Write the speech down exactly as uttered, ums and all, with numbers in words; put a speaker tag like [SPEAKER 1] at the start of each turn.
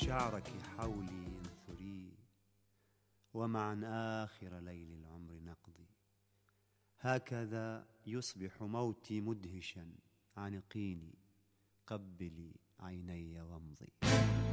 [SPEAKER 1] شعرك حولي انثري، ومعا آخر ليل العمر نقضي. هكذا يصبح موتي مدهشا، عنقيني قبلي عيني وامضي.